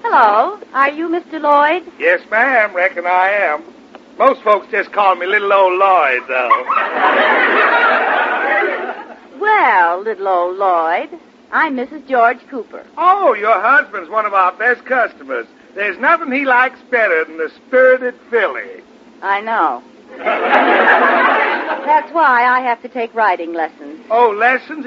Hello. Are you Mr. Lloyd? Yes, ma'am. Reckon I am. Most folks just call me little old Lloyd, though. Well, little old Lloyd, I'm Mrs. George Cooper. Oh, your husband's one of our best customers. There's nothing he likes better than the spirited filly. I know. That's why I have to take riding lessons. Oh, lessons?